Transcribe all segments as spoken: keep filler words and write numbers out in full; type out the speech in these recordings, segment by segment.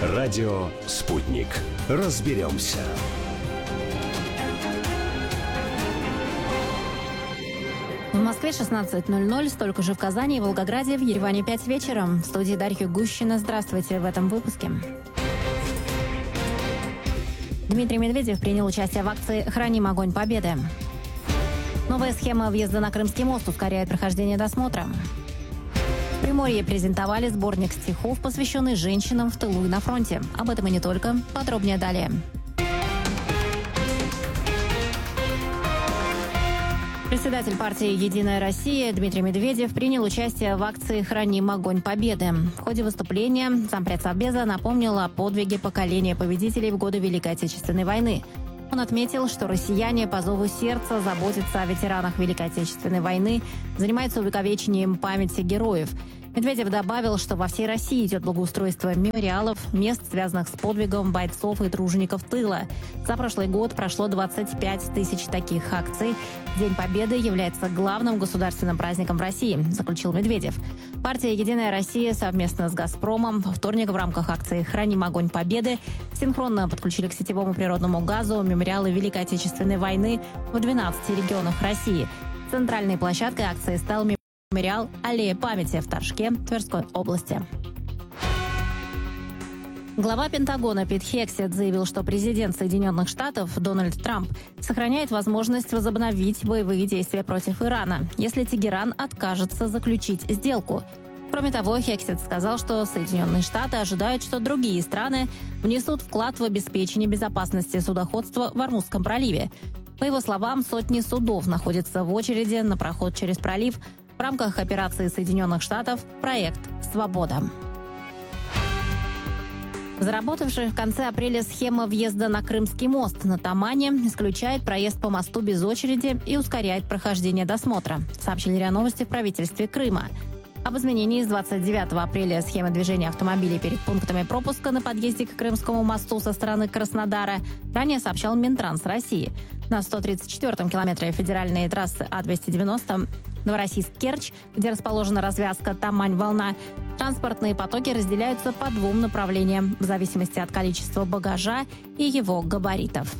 Радио «Спутник». Разберемся. В Москве шестнадцать ноль ноль, столько же в Казани и Волгограде, в Ереване пять вечера. В студии Дарья Гущина. Здравствуйте в этом выпуске. Дмитрий Медведев принял участие в акции «Храним огонь победы». Новая схема въезда на Крымский мост ускоряет прохождение досмотра. В Приморье презентовали сборник стихов, посвященный женщинам в тылу и на фронте. Об этом и не только. Подробнее далее. Председатель партии «Единая Россия» Дмитрий Медведев принял участие в акции «Храним огонь победы». В ходе выступления зампред Совбеза напомнил о подвиге поколения победителей в годы Великой Отечественной войны. Он отметил, что россияне по зову сердца заботятся о ветеранах Великой Отечественной войны, занимаются увековечением памяти героев. Медведев добавил, что во всей России идет благоустройство мемориалов, мест, связанных с подвигом бойцов и тружеников тыла. За прошлый год прошло двадцать пять тысяч таких акций. День Победы является главным государственным праздником в России, заключил Медведев. Партия «Единая Россия» совместно с «Газпромом» во вторник в рамках акции «Храним огонь победы» синхронно подключили к сетевому природному газу мемориалы Великой Отечественной войны в двенадцати регионах России. Центральной площадкой акции стал мемориал «Аллея памяти» в Торжке, Тверской области. Глава Пентагона Пит Хексет заявил, что президент Соединенных Штатов Дональд Трамп сохраняет возможность возобновить боевые действия против Ирана, если Тегеран откажется заключить сделку. Кроме того, Хексет сказал, что Соединенные Штаты ожидают, что другие страны внесут вклад в обеспечение безопасности судоходства в Ормузском проливе. По его словам, сотни судов находятся в очереди на проход через пролив в рамках операции Соединенных Штатов «Проект Свобода». Заработавшая в конце апреля схема въезда на Крымский мост на Тамане исключает проезд по мосту без очереди и ускоряет прохождение досмотра, сообщили РИА Новости в правительстве Крыма. Об изменении с двадцать девятого апреля схемы движения автомобилей перед пунктами пропуска на подъезде к Крымскому мосту со стороны Краснодара ранее сообщал Минтранс России. На сто тридцать четвёртом километре федеральной трассы А двести девяносто Новороссийск-Керчь, где расположена развязка Тамань-Волна, транспортные потоки разделяются по двум направлениям в зависимости от количества багажа и его габаритов.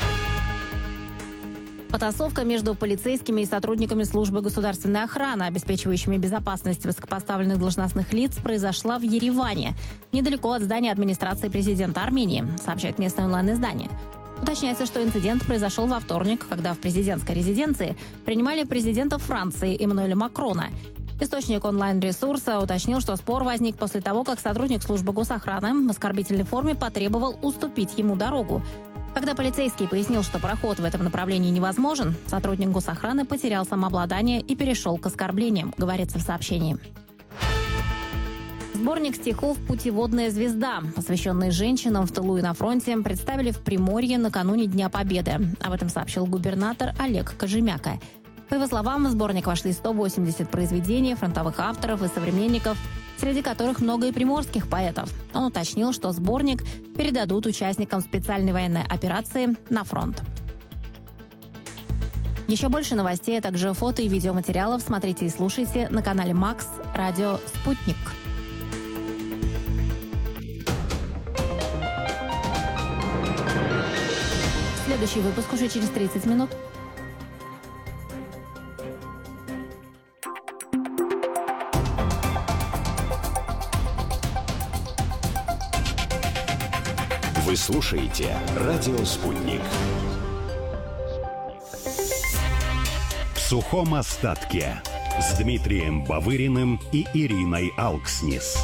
Потасовка между полицейскими и сотрудниками службы государственной охраны, обеспечивающими безопасность высокопоставленных должностных лиц, произошла в Ереване, недалеко от здания администрации президента Армении, сообщает местное онлайн-издание. Уточняется, что инцидент произошел во вторник, когда в президентской резиденции принимали президента Франции Эммануэля Макрона. Источник онлайн-ресурса уточнил, что спор возник после того, как сотрудник службы госохраны в оскорбительной форме потребовал уступить ему дорогу. Когда полицейский пояснил, что проход в этом направлении невозможен, сотрудник госохраны потерял самообладание и перешел к оскорблениям, говорится в сообщении. Сборник стихов «Путеводная звезда», посвященный женщинам в тылу и на фронте, представили в Приморье накануне Дня Победы. Об этом сообщил губернатор Олег Кожемяка. По его словам, в сборник вошли сто восемьдесят произведений фронтовых авторов и современников, среди которых много и приморских поэтов. Он уточнил, что сборник передадут участникам специальной военной операции на фронт. Еще больше новостей, а также фото и видеоматериалов смотрите и слушайте на канале Макс Радио Спутник. Следующий выпуск уже через тридцать минут. Вы слушаете «Радио Спутник». В сухом остатке с Дмитрием Бавыриным и Ириной Алкснис.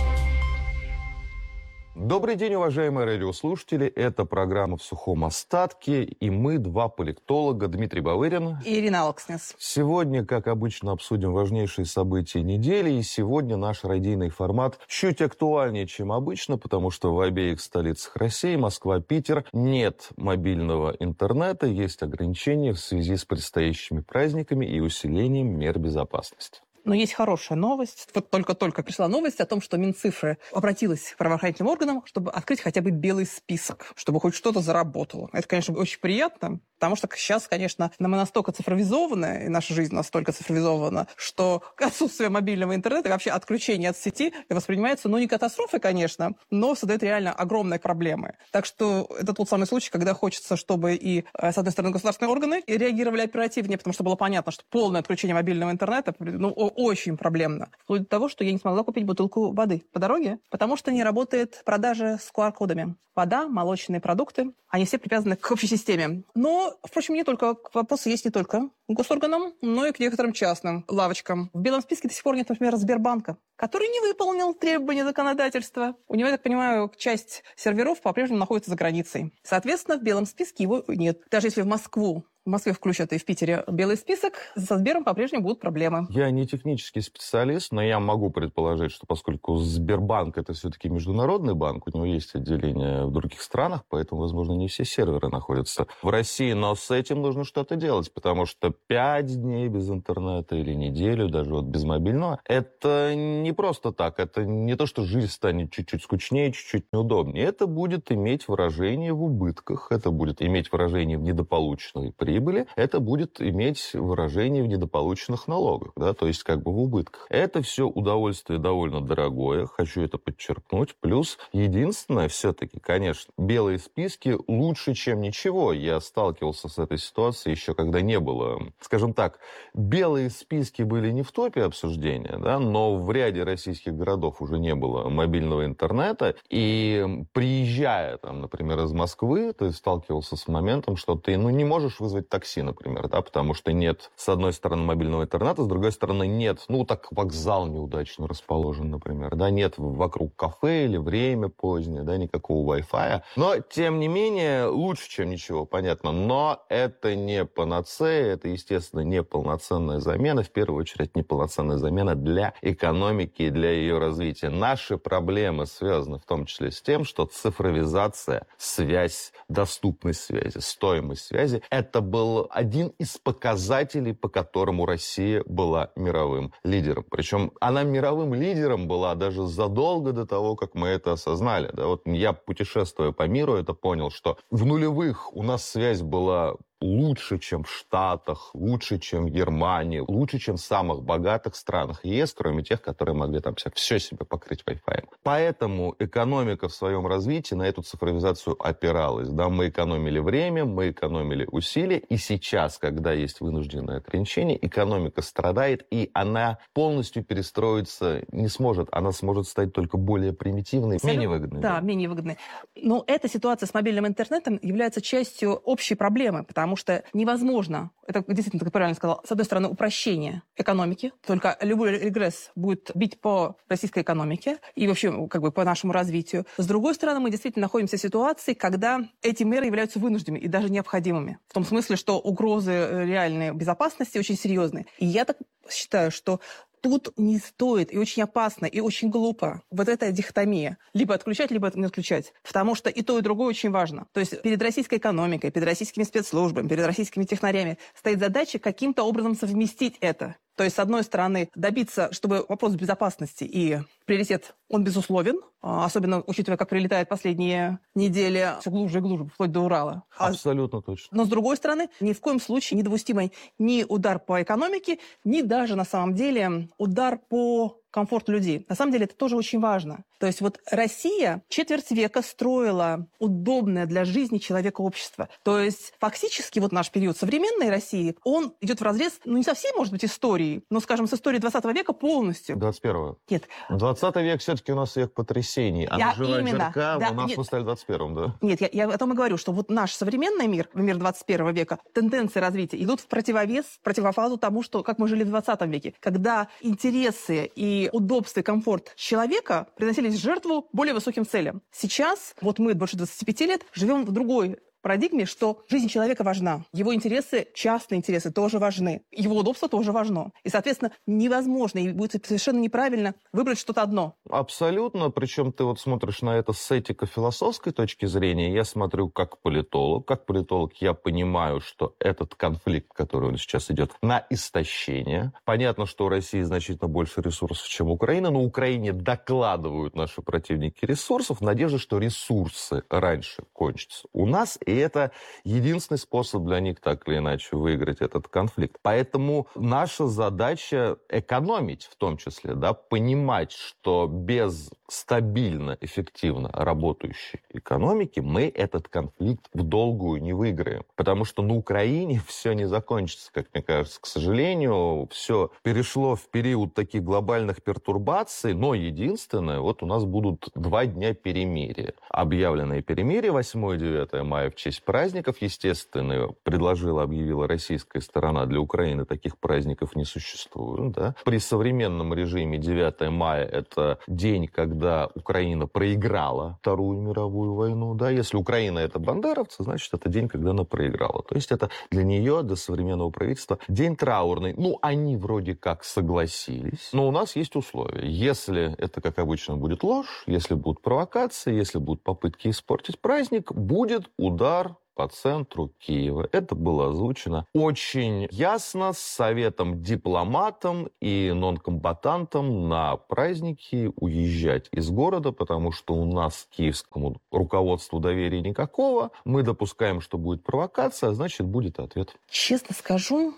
Добрый день, уважаемые радиослушатели. Это программа «В сухом остатке», и мы, два политолога, Дмитрий Бавырин и Ирина Алкснис. Сегодня, как обычно, обсудим важнейшие события недели, и сегодня наш радийный формат чуть актуальнее, чем обычно, потому что в обеих столицах России, Москва, Питер, нет мобильного интернета, есть ограничения в связи с предстоящими праздниками и усилением мер безопасности. Но есть хорошая новость. Вот только-только пришла новость о том, что Минцифры обратилась к правоохранительным органам, чтобы открыть хотя бы белый список, чтобы хоть что-то заработало. Это, конечно, очень приятно, потому что сейчас, конечно, мы настолько цифровизованы, и наша жизнь настолько цифровизована, что отсутствие мобильного интернета и вообще отключение от сети воспринимается, ну, не катастрофой, конечно, но создает реально огромные проблемы. Так что это тот самый случай, когда хочется, чтобы и, с одной стороны, государственные органы реагировали оперативнее, потому что было понятно, что полное отключение мобильного интернета, ну, очень проблемно. Вплоть до того, что я не смогла купить бутылку воды по дороге, потому что не работает продажа с ку ар кодами. Вода, молочные продукты, они все привязаны к общей системе. Но, впрочем, не только, вопросы есть не только к госорганам, но и к некоторым частным лавочкам. В белом списке до сих пор нет, например, Сбербанка, который не выполнил требования законодательства. У него, я так понимаю, часть серверов по-прежнему находится за границей. Соответственно, в белом списке его нет. Даже если в Москву В Москве включат и в Питере белый список, со Сбером по-прежнему будут проблемы. Я не технический специалист, но я могу предположить, что поскольку Сбербанк – это все-таки международный банк, у него есть отделение в других странах, поэтому, возможно, не все серверы находятся в России, но с этим нужно что-то делать, потому что пять дней без интернета или неделю, даже вот без мобильного, это не просто так, это не то, что жизнь станет чуть-чуть скучнее, чуть-чуть неудобнее, это будет иметь выражение в убытках, это будет иметь выражение в недополученной прибыли, это будет иметь выражение в недополученных налогах, да, то есть как бы в убытках. Это все удовольствие довольно дорогое, хочу это подчеркнуть. Плюс единственное, все-таки, конечно, белые списки лучше, чем ничего. Я сталкивался с этой ситуацией еще когда не было, скажем так, белые списки были не в топе обсуждения, да, но в ряде российских городов уже не было мобильного интернета, и приезжая, там, например, из Москвы, ты сталкивался с моментом, что ты, ну, не можешь вызвать такси, например, да, потому что нет, с одной стороны, мобильного интернета, с другой стороны, нет, ну, так вокзал неудачно расположен, например, да, нет вокруг кафе или время позднее, да, никакого Wi-Fi. Но, тем не менее, лучше, чем ничего, понятно. Но это не панацея, это, естественно, не полноценная замена, в первую очередь, не полноценная замена для экономики и для ее развития. Наши проблемы связаны в том числе с тем, что цифровизация, связь, доступность связи, стоимость связи, это был один из показателей, по которому Россия была мировым лидером. Причем она мировым лидером была даже задолго до того, как мы это осознали. Да, вот я, путешествуя по миру, это понял, что в нулевых у нас связь была лучше, чем в Штатах, лучше, чем в Германии, лучше, чем в самых богатых странах ЕС, кроме тех, которые могли там все себе покрыть Wi-Fi. Поэтому экономика в своем развитии на эту цифровизацию опиралась. Да, мы экономили время, мы экономили усилия, и сейчас, когда есть вынужденное ограничение, экономика страдает, и она полностью перестроиться не сможет. Она сможет стать только более примитивной, Абсолютно, менее выгодной. Да, менее выгодной. Но эта ситуация с мобильным интернетом является частью общей проблемы, потому что невозможно, это действительно, как правильно сказал, с одной стороны, упрощение экономики, только любой регресс будет бить по российской экономике и вообще как бы по нашему развитию. С другой стороны, мы действительно находимся в ситуации, когда эти меры являются вынужденными и даже необходимыми. В том смысле, что угрозы реальной безопасности очень серьезные. И я так считаю, что тут не стоит, и очень опасно, и очень глупо вот эта дихотомия. Либо отключать, либо не отключать. Потому что и то, и другое очень важно. То есть перед российской экономикой, перед российскими спецслужбами, перед российскими технарями стоит задача каким-то образом совместить это. То есть, с одной стороны, добиться, чтобы вопрос безопасности и приоритет, он безусловен, особенно учитывая, как прилетает последние недели, все глубже и глубже, вплоть до Урала. Абсолютно точно. Но, с другой стороны, ни в коем случае недопустимый ни удар по экономике, ни даже, на самом деле, удар по комфорт людей. На самом деле это тоже очень важно. То есть вот Россия четверть века строила удобное для жизни человека общество. То есть фактически вот наш период современной России, он идет вразрез, ну не совсем, может быть, историей, но, скажем, с историей двадцатого века полностью. двадцать первого. Нет. двадцатый век все-таки у нас век потрясений, а Я наживая именно, жирка да, у нас нет. мы стали в двадцать первом, да? Нет, я, я о том и говорю, что вот наш современный мир, мир двадцать первого века, тенденции развития идут в противовес, в противофазу тому, что, как мы жили в двадцатом веке, когда интересы и удобство и комфорт человека приносились в жертву более высоким целям. Сейчас, вот мы больше двадцати пяти лет живем в другой парадигме, что жизнь человека важна. Его интересы, частные интересы тоже важны. Его удобство тоже важно. И, соответственно, невозможно, и будет совершенно неправильно выбрать что-то одно. Абсолютно. Причем ты вот смотришь на это с этико-философской точки зрения. Я смотрю как политолог. Как политолог я понимаю, что этот конфликт, который сейчас идет на истощение. Понятно, что у России значительно больше ресурсов, чем у Украины, но Украине докладывают наши противники ресурсов в надежде, что ресурсы раньше кончатся у нас, и это единственный способ для них так или иначе выиграть этот конфликт. Поэтому наша задача экономить в том числе, да, понимать, что без стабильно, эффективно работающей экономики мы этот конфликт в долгую не выиграем. Потому что на Украине все не закончится, как мне кажется, к сожалению. Все перешло в период таких глобальных пертурбаций, но единственное, вот у нас будут два дня перемирия. Объявленное перемирие восьмое и девятое мая в честь праздников, естественно, предложила, объявила российская сторона, для Украины таких праздников не существует. Да? При современном режиме девятое мая это день, когда Украина проиграла Вторую мировую войну. Да? Если Украина это бандеровцы, значит, это день, когда она проиграла. То есть это для нее, для современного правительства, день траурный. Ну, они вроде как согласились, но у нас есть условия. Если это, как обычно, будет ложь, если будут провокации, если будут попытки испортить праздник, будет удар по центру Киева. Это было озвучено очень ясно с советом дипломатам и нонкомбатантам на праздники уезжать из города, потому что у нас к киевскому руководству доверия никакого. Мы допускаем, что будет провокация, а значит, будет ответ. Честно скажу,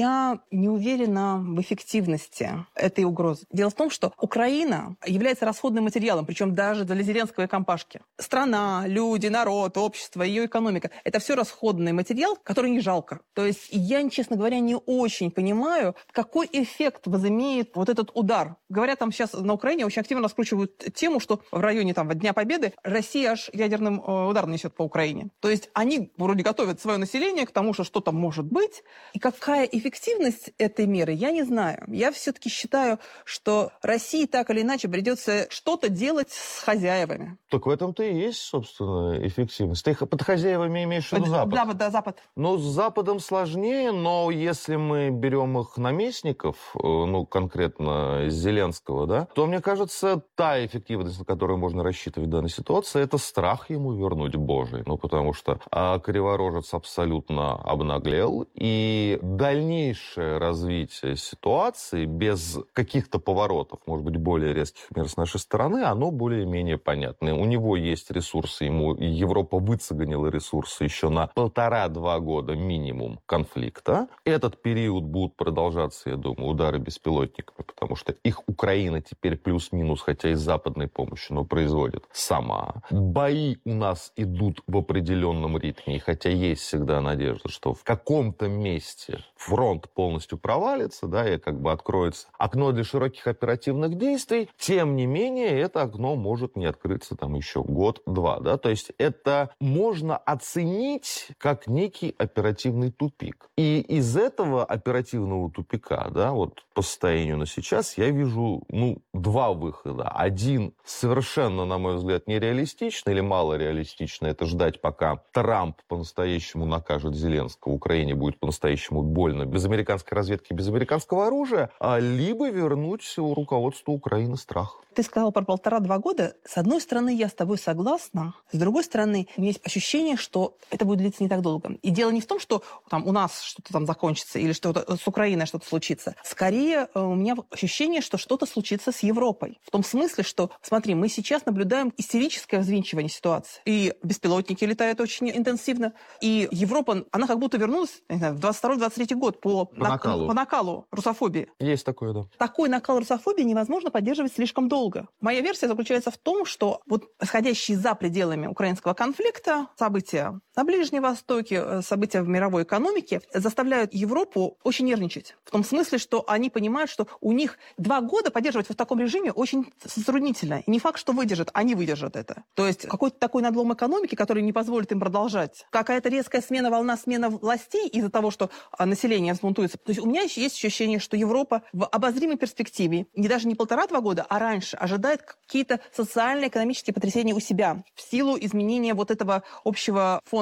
я не уверена в эффективности этой угрозы. Дело в том, что Украина является расходным материалом, причем даже для Зеленского и компашки. Страна, люди, народ, общество, ее экономика – это все расходный материал, который не жалко. То есть я, честно говоря, не очень понимаю, какой эффект возымеет вот этот удар. Говорят, там сейчас на Украине очень активно раскручивают тему, что в районе там, Дня Победы Россия аж ядерным э, ударом несет по Украине. То есть они вроде готовят свое население к тому, что что-то может быть. И какая эффективность этой меры, я не знаю. Я все-таки считаю, что России так или иначе придется что-то делать с хозяевами. Так в этом-то и есть, собственно, эффективность. Ты под хозяевами имеешь в виду Запад? Запад, да, Запад. Ну, с Западом сложнее, но если мы берем их наместников, ну, конкретно Зеленского, да, то, мне кажется, та эффективность, на которую можно рассчитывать в данной ситуации, это страх ему вернуть Божий. Ну, потому что а, Криворожец абсолютно обнаглел, и дальнейшее развитие ситуации без каких-то поворотов, может быть, более резких мер с нашей стороны, оно более-менее понятно. У него есть ресурсы, ему Европа выцеганила ресурсы еще на полтора-два года минимум конфликта. Этот период будут продолжаться, я думаю, удары беспилотниками, потому что их Украина теперь плюс-минус, хотя и с западной помощью, но производит сама. Бои у нас идут в определенном ритме, и хотя есть всегда надежда, что в каком-то месте фронт полностью провалится, да, и как бы откроется окно для широких оперативных действий, тем не менее это окно может не открыться там еще год-два, да, то есть это можно оценить как некий оперативный тупик. И из этого оперативного тупика, да, вот по состоянию на сейчас, я вижу, ну, два выхода. Один совершенно, на мой взгляд, нереалистичный или малореалистичный, это ждать, пока Трамп по-настоящему накажет Зеленского, Украине будет по-настоящему больно, без американской разведки, без американского оружия, а либо вернуть руководству Украины страх. Ты сказал про полтора-два года. С одной стороны, я с тобой согласна. С другой стороны, у меня есть ощущение, что это будет длиться не так долго. И дело не в том, что там, у нас что-то там закончится или что-то с Украиной что-то случится. Скорее, у меня ощущение, что что-то случится с Европой. В том смысле, что, смотри, мы сейчас наблюдаем истерическое взвинчивание ситуации. И беспилотники летают очень интенсивно. И Европа, она как будто вернулась, не знаю, в двадцать второй - двадцать третий год по, по, нак- накалу. по накалу русофобии. Есть такое, да. Такой накал русофобии невозможно поддерживать слишком долго. Моя версия заключается в том, что вот исходящие за пределами украинского конфликта события на Ближнем Востоке, события в мировой экономике заставляют Европу очень нервничать. В том смысле, что они понимают, что у них два года поддерживать в таком режиме очень затруднительно. И не факт, что выдержат, они выдержат это. То есть какой-то такой надлом экономики, который не позволит им продолжать. Какая-то резкая смена, волна смена властей из-за того, что население взбунтуется. То есть у меня есть ощущение, что Европа в обозримой перспективе, не даже не полтора-два года, а раньше, ожидает какие-то социально-экономические потрясения у себя в силу изменения вот этого общего фона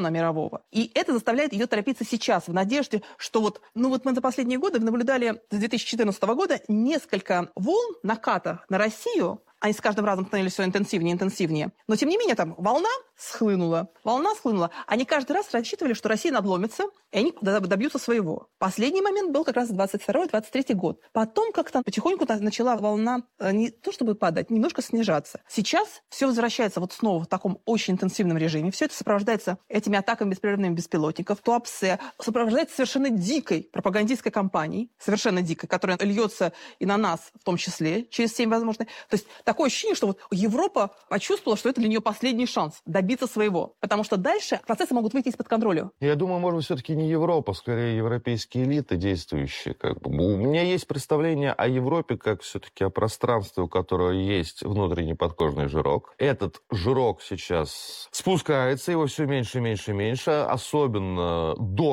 эталона мирового. И это заставляет ее торопиться сейчас, в надежде, что вот, ну вот мы за последние годы наблюдали с две тысячи четырнадцатого года несколько волн наката на Россию. Они с каждым разом становились все интенсивнее и интенсивнее. Но, тем не менее, там волна схлынула, волна схлынула. Они каждый раз рассчитывали, что Россия надломится, и они добьются своего. Последний момент был как раз двадцать второй - двадцать третий год. Потом как-то потихоньку начала волна не то чтобы падать, немножко снижаться. Сейчас все возвращается вот снова в таком очень интенсивном режиме. Все это сопровождается этими атаками беспрерывными беспилотников, Туапсе, сопровождается совершенно дикой пропагандистской кампанией, совершенно дикой, которая льется и на нас в том числе, через семь возможных. То есть такое ощущение, что вот Европа почувствовала, что это для нее последний шанс добиться своего. Потому что дальше процессы могут выйти из-под контроля. Я думаю, может быть, все-таки не Европа, скорее европейские элиты действующие. Как бы. У меня есть представление о Европе как все-таки о пространстве, у которого есть внутренний подкожный жирок. Этот жирок сейчас спускается, его все меньше, меньше, меньше. Особенно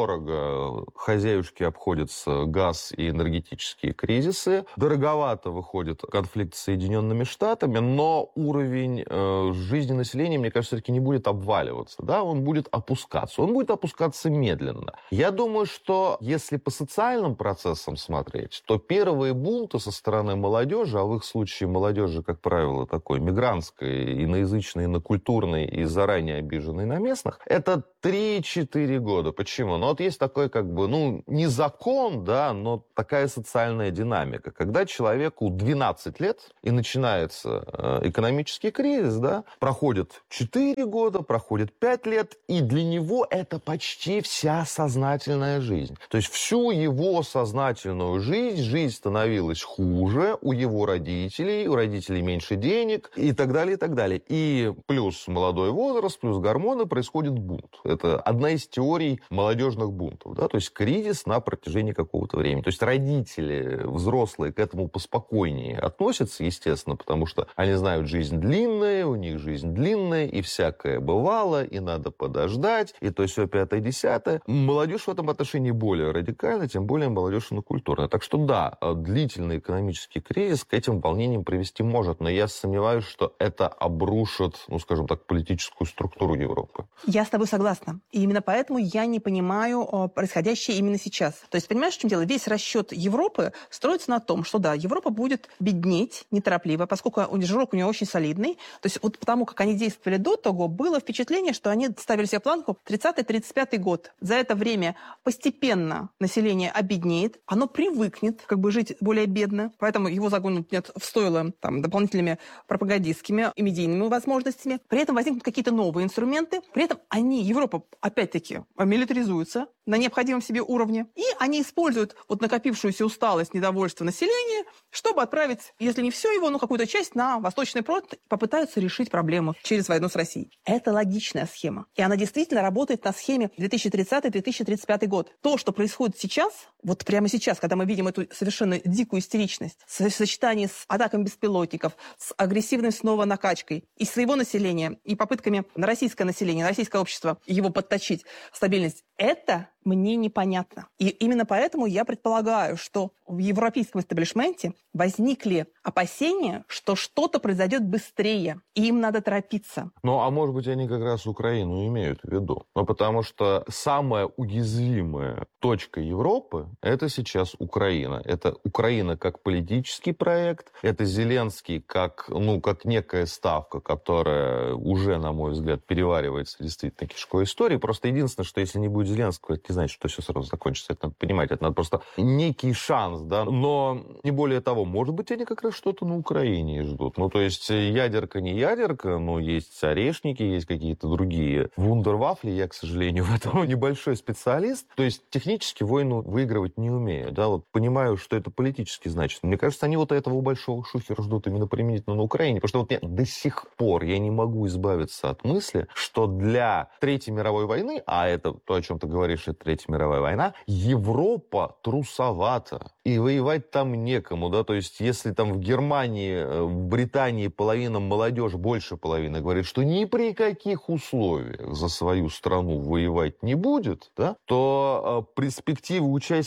дорого хозяюшке обходятся газ и энергетические кризисы. Дороговато выходит конфликт с Соединенными Штатами, но уровень э, жизни населения, мне кажется, все-таки не будет обваливаться. Да? Он будет опускаться. Он будет опускаться медленно. Я думаю, что если по социальным процессам смотреть, то первые бунты со стороны молодежи, а в их случае молодежи, как правило, такой мигрантской, иноязычной, инокультурной и заранее обиженной на местных, это три-четыре года. Почему? Ну вот есть такой как бы, ну, не закон, да, но такая социальная динамика. Когда человеку двенадцать лет и начинается экономический кризис, да, проходит четыре года, проходит пять лет, и для него это почти вся сознательная жизнь. То есть всю его сознательную жизнь, жизнь становилась хуже у его родителей, у родителей меньше денег и так далее, и так далее. И плюс молодой возраст, плюс гормоны, происходит бунт. Это одна из теорий молодежных бунтов, да, то есть кризис на протяжении какого-то времени. То есть родители, взрослые, к этому поспокойнее относятся, естественно, потому что они знают, жизнь длинная, у них жизнь длинная, и всякое бывало, и надо подождать, и то все пятое-десятое. Молодежь в этом отношении более радикальна, тем более молодежь инокультурная. Так что да, длительный экономический кризис к этим волнениям привести может, но я сомневаюсь, что это обрушит, ну, скажем так, политическую структуру Европы. Я с тобой согласна. И именно поэтому я не понимаю происходящее именно сейчас. То есть, понимаешь, в чем дело? Весь расчет Европы строится на том, что да, Европа будет беднеть неторопливо, поскольку жирок у нее очень солидный. То есть вот потому, как они действовали до того, было впечатление, что они ставили себе планку тридцатый-тридцать пятый год. За это время постепенно население обеднеет, оно привыкнет как бы жить более бедно, поэтому его загонят в стойло там, дополнительными пропагандистскими и медийными возможностями. При этом возникнут какие-то новые инструменты. При этом они, Европа, опять-таки, милитаризуется на необходимом себе уровне, и они используют вот накопившуюся усталость, недовольство населения, чтобы отправить, если не все его, но какую-то часть на Восточный фронт, попытаются решить проблему через войну с Россией. Это логичная схема. И она действительно работает на схеме две тысячи тридцатый - две тысячи тридцать пятый год. То, что происходит сейчас, вот прямо сейчас, когда мы видим эту совершенно дикую истеричность, в сочетании с атаками беспилотников, с агрессивной снова накачкой и своего населения, и попытками на российское население, на российское общество его подточить, стабильность, это мне непонятно. И именно поэтому я предполагаю, что в европейском эстаблишменте возникли опасения, что что-то произойдет быстрее, и им надо торопиться. Ну, а может быть, они как раз Украину имеют в виду. Ну, потому что самая уязвимая точка Европы – это сейчас Украина. Это Украина как политический проект, это Зеленский как, ну, как некая ставка, которая уже, на мой взгляд, переваривается действительно кишкой истории. Просто единственное, что если не будет Зеленского, это не значит, что все сразу закончится. Это надо понимать. Это надо просто некий шанс, да. Но не более того, может быть, они как раз что-то на Украине ждут. Ну, то есть ядерка не ядерка, но есть орешники, есть какие-то другие вундервафли. Я, к сожалению, в этом небольшой специалист. То есть технически войну выигрывать не умею. Да, вот понимаю, что это политически значит. Мне кажется, они вот этого большого шухера ждут именно применительно на Украине. Потому что вот я до сих пор я не могу избавиться от мысли, что для Третьей мировой войны, а это то, о чем ты говоришь, это Третья мировая война, Европа трусовата. И воевать там некому, да, то есть если там в Германии, в Британии половина молодежи, больше половины, говорит, что ни при каких условиях за свою страну воевать не будет, да, то э, перспективы участия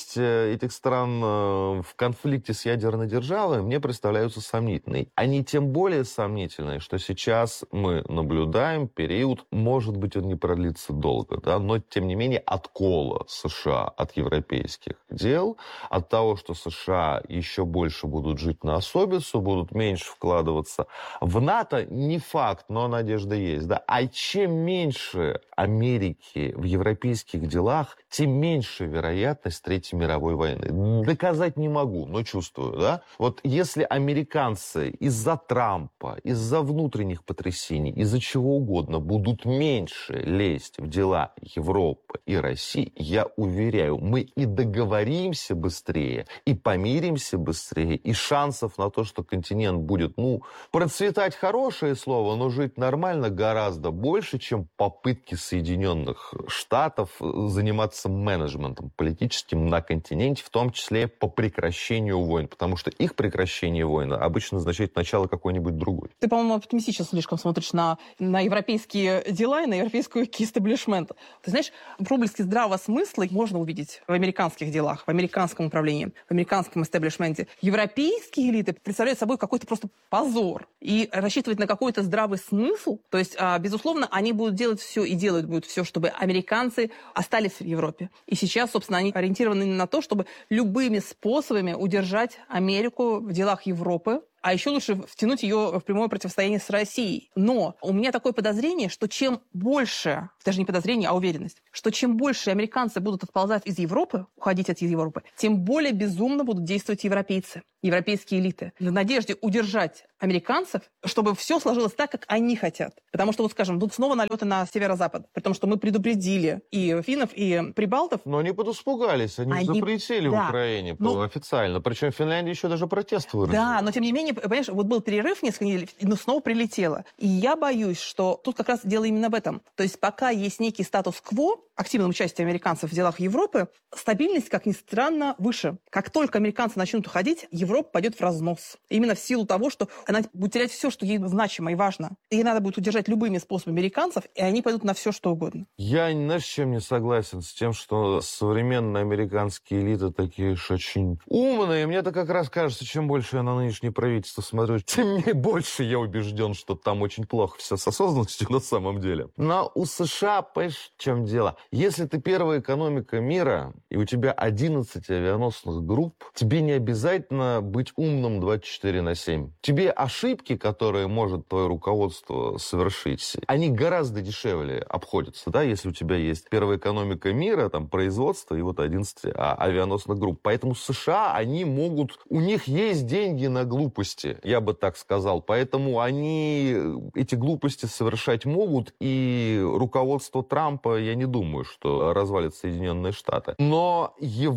эффективность этих стран в конфликте с ядерной державой мне представляются сомнительной. Они тем более сомнительны, что сейчас мы наблюдаем период, может быть, он не продлится долго, да, но, тем не менее, откола США от европейских дел, от того, что США еще больше будут жить на особицу, будут меньше вкладываться в НАТО, не факт, но надежда есть, да. А чем меньше Америки в европейских делах, тем меньше вероятность Третьей мировой войны. Доказать не могу, но чувствую, да. Вот если американцы из-за Трампа, из-за внутренних потрясений, из-за чего угодно будут меньше лезть в дела Европы и России, я уверяю, мы и договоримся быстрее, и помиримся быстрее, и шансов на то, что континент будет, ну, процветать хорошее слово, но жить нормально гораздо больше, чем попытки Соединенных Штатов заниматься менеджментом политическим на континенте, в том числе по прекращению войн, потому что их прекращение войны обычно означает начало какой-нибудь другой. Ты, по-моему, оптимистично слишком смотришь на, на европейские дела и на европейскую истеблишмент. Ты знаешь, проблески здравого смысла можно увидеть в американских делах, в американском управлении, в американском истеблишменте. Европейские элиты представляют собой какой-то просто позор. И рассчитывать на какой-то здравый смысл, то есть, безусловно, они будут делать все и делают будут все, чтобы американцы остались в Европе. И сейчас, собственно, они ориентированы на то, чтобы любыми способами удержать Америку в делах Европы, а еще лучше втянуть ее в прямое противостояние с Россией. Но у меня такое подозрение, что чем больше, даже не подозрение, а уверенность, что чем больше американцы будут отползать из Европы, уходить от Европы, тем более безумно будут действовать европейцы, европейские элиты, в надежде удержать американцев, чтобы все сложилось так, как они хотят. Потому что, вот скажем, тут снова налеты на северо-запад, при том, что мы предупредили и финнов, и прибалтов. Но они подуспокоились, они, они... запретили да. Украине ну... официально. Причем в Финляндии еще даже протест выразили. Да, но тем не менее, понимаешь, вот был перерыв несколько недель, но снова прилетело. И я боюсь, что тут как раз дело именно в этом. То есть пока есть некий статус-кво, активном участии американцев в делах Европы, стабильность, как ни странно, выше. Как только американцы начнут уходить, Европа пойдет в разнос. Именно в силу того, что она будет терять все, что ей значимо и важно. Ей надо будет удержать любыми способами американцев, и они пойдут на все, что угодно. Я, знаешь, с чем не согласен? С тем, что современные американские элиты такие уж очень умные. Мне-то как раз кажется, чем больше я на нынешнее правительство смотрю, тем больше я убежден, что там очень плохо все с осознанностью на самом деле. Но у США, понимаешь, в чем дело? Если ты первая экономика мира, и у тебя одиннадцать авианосных групп, тебе не обязательно быть умным двадцать четыре на семь. Тебе ошибки, которые может твое руководство совершить, они гораздо дешевле обходятся, да, если у тебя есть первая экономика мира, там, производство и вот одиннадцать авианосных групп. Поэтому США, они могут, у них есть деньги на глупости, я бы так сказал. Поэтому они эти глупости совершать могут, и руководство Трампа, я не думаю, что развалит Соединенные Штаты. Но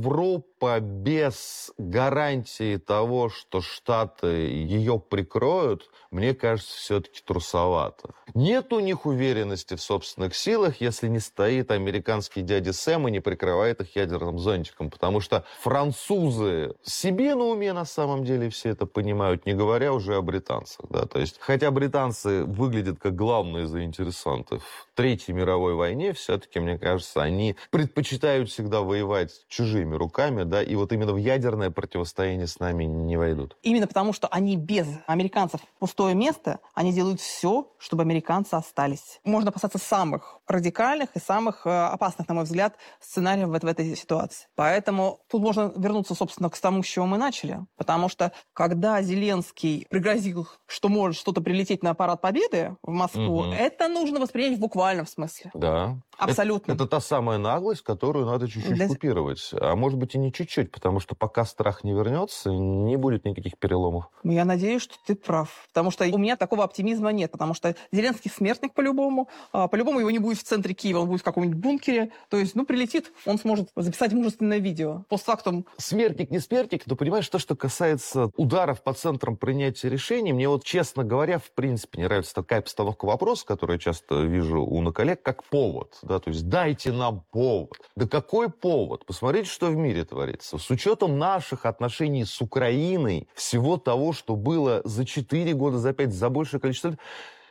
Европа без гарантии того, что Штаты ее прикроют, мне кажется, все-таки трусовато. Нет у них уверенности в собственных силах, если не стоит американский дядя Сэм и не прикрывает их ядерным зонтиком. Потому что французы себе на уме на самом деле все это понимают, не говоря уже о британцах. Да? То есть, хотя британцы выглядят как главные заинтересанты в Третьей мировой войне, все-таки, мне кажется, они предпочитают всегда воевать чужими руками, да, и вот именно в ядерное противостояние с нами не войдут. Именно потому, что они без американцев пустое место, они делают все, чтобы американцы остались. Можно опасаться самых радикальных и самых э, опасных, на мой взгляд, сценариев в, в этой ситуации. Поэтому тут можно вернуться, собственно, к тому, с чего мы начали. Потому что, когда Зеленский пригрозил, что может что-то прилететь на парад Победы в Москву, угу. это нужно воспринять в буквальном смысле. Да. Абсолютно. Это, это та самая наглость, которую надо чуть-чуть да. купировать. А может быть и не чуть-чуть, потому что пока страх не вернется, не будет никаких переломов. Я надеюсь, что ты прав. Потому что у меня такого оптимизма нет. Потому что Зеленский смертник по-любому. А, по-любому его не будет в центре Киева, он будет в каком-нибудь бункере. То есть, ну, прилетит, он сможет записать мужественное видео. Постфактум. Смертник, не смертник, но понимаешь, то, что касается ударов по центрам принятия решений, мне вот, честно говоря, в принципе не нравится такая постановка вопроса, которую я часто вижу у коллег, как повод. Да? То есть, дайте нам повод. Да какой повод? Посмотрите, что в мире творится. С учетом наших отношений с Украиной, всего того, что было за четыре года, за пять, за большее количество лет,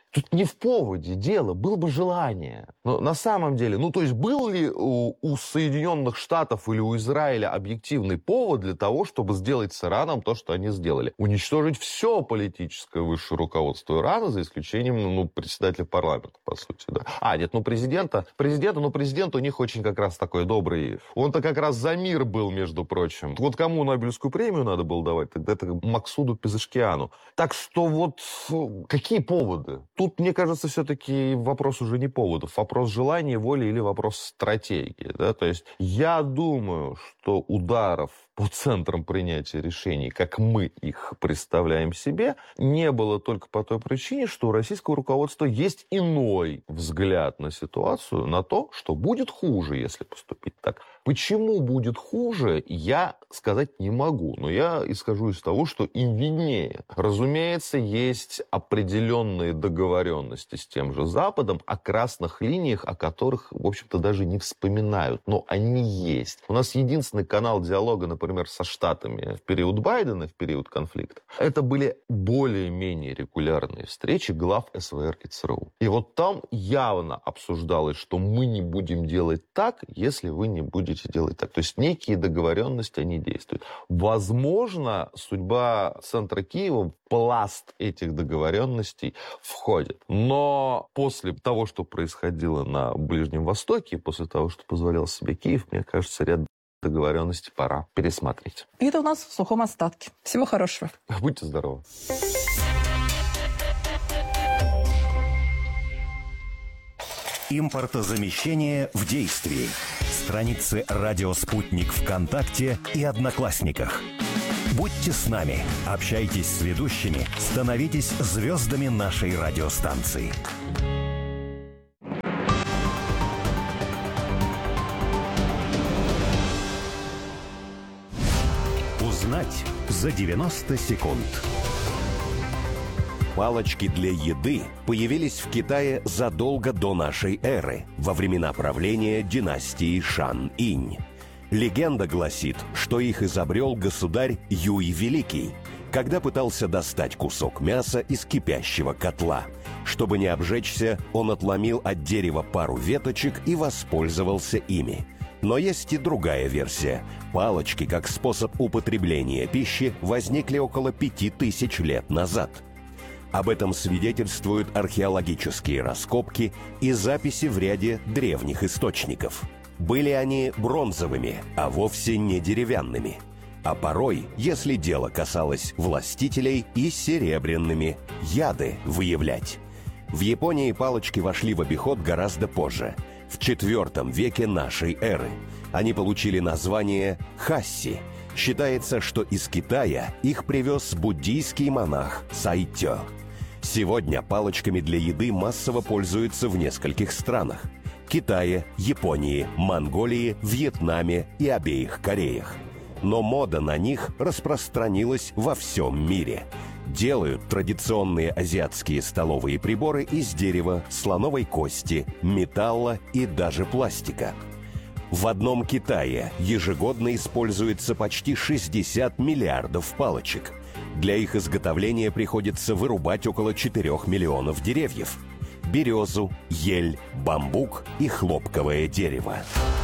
Тут не в поводе дело, было бы желание. Но на самом деле, ну то есть был ли у, у Соединенных Штатов или у Израиля объективный повод для того, чтобы сделать с Ираном то, что они сделали? Уничтожить все политическое высшее руководство Ирана, за исключением ну, председателя парламента, по сути. Да. А, нет, ну президента, президента, ну президент у них очень как раз такой добрый. Он-то как раз за мир был, между прочим. Вот кому Нобелевскую премию надо было давать, тогда это Максуду Пезешкиану. Так что вот какие поводы? Тут, мне кажется, все-таки вопрос уже не поводов. Вопрос желания, воли или вопрос стратегии. Да? То есть я думаю, что ударов по центрам принятия решений, как мы их представляем себе, не было только по той причине, что у российского руководства есть иной взгляд на ситуацию, на то, что будет хуже, если поступить так. Почему будет хуже, я сказать не могу, но я исхожу из того, что им виднее. Разумеется, есть определенные договоренности с тем же Западом о красных линиях, о которых, в общем-то, даже не вспоминают, но они есть. У нас единственный канал диалога, например, со Штатами в период Байдена, в период конфликта, это были более-менее регулярные встречи глав СВР и ЦРУ. И вот там явно обсуждалось, что мы не будем делать так, если вы не будете делать так. То есть некие договоренности, они действуют. Возможно, судьба центра Киева в пласт этих договоренностей входит. Но после того, что происходило на Ближнем Востоке, после того, что позволял себе Киев, мне кажется, ряд договоренностей пора пересмотреть. И это у нас в сухом остатке. Всего хорошего. Будьте здоровы. Импортозамещение в действии. Страницы «Радио Спутник» ВКонтакте и Одноклассниках. Будьте с нами, общайтесь с ведущими, становитесь звездами нашей радиостанции. Узнать за девяносто секунд. Палочки для еды появились в Китае задолго до нашей эры, во времена правления династии Шан-Инь. Легенда гласит, что их изобрел государь Юй Великий, когда пытался достать кусок мяса из кипящего котла. Чтобы не обжечься, он отломил от дерева пару веточек и воспользовался ими. Но есть и другая версия. Палочки, как способ употребления пищи, возникли около пяти тысяч лет назад. Об этом свидетельствуют археологические раскопки и записи в ряде древних источников. Были они бронзовыми, а вовсе не деревянными. А порой, если дело касалось властителей, и серебряными яды выявлять. В Японии палочки вошли в обиход гораздо позже, в четвертом веке нашей эры. Они получили название хасси. Считается, что из Китая их привез буддийский монах Сайтё. Сегодня палочками для еды массово пользуются в нескольких странах: Китае, Японии, Монголии, Вьетнаме и обеих Кореях. Но мода на них распространилась во всем мире. Делают традиционные азиатские столовые приборы из дерева, слоновой кости, металла и даже пластика. В одном Китае ежегодно используется почти шестьдесят миллиардов палочек. Для их изготовления приходится вырубать около четырёх миллионов деревьев: березу, ель, бамбук и хлопковое дерево.